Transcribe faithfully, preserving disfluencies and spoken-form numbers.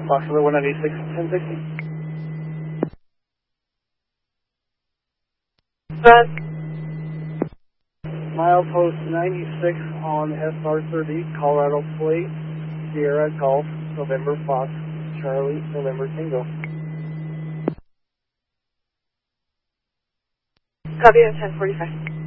Foxtrot one ninety-six, ten sixty. Bud. Milepost ninety-six on S R thirty, Colorado Plate, Sierra Golf, November Fox, Charlie, November Tango. Copy at ten forty-five.